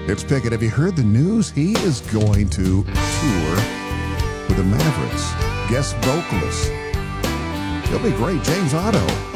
It's Pickett. Have you heard the news? He is going to tour with the Mavericks. Guest vocalist. He'll be great. James Otto